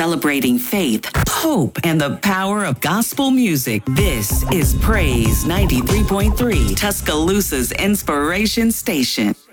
celebrating faith, hope, and the power of gospel music. This is Praise 93.3, Tuscaloosa's inspiration station.